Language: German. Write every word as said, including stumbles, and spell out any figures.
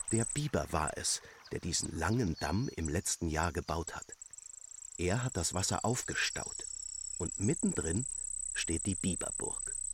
Der Biber war es, der diesen langen Damm im letzten Jahr gebaut hat. Er hat das Wasser aufgestaut und mittendrin steht die Biberburg.